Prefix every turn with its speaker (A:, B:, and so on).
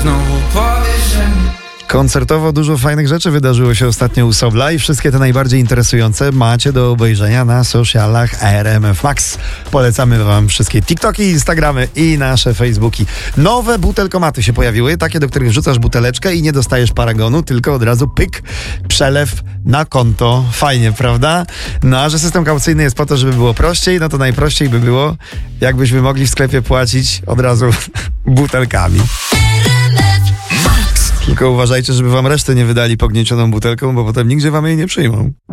A: znowu powiesz, że
B: Koncertowo dużo fajnych rzeczy wydarzyło się ostatnio u Sobla i wszystkie te najbardziej interesujące macie do obejrzenia na socialach RMF Max. Polecamy wam wszystkie TikToki, Instagramy i nasze Facebooki. Nowe butelkomaty się pojawiły, takie, do których wrzucasz buteleczkę i nie dostajesz paragonu, tylko od razu pyk, przelew na konto. Fajnie, prawda? No a że system kaucyjny jest po to, żeby było prościej, no to najprościej by było, jakbyśmy mogli w sklepie płacić od razu butelkami. Tylko uważajcie, żeby wam resztę nie wydali pogniecioną butelką, bo potem nigdzie wam jej nie przyjmą.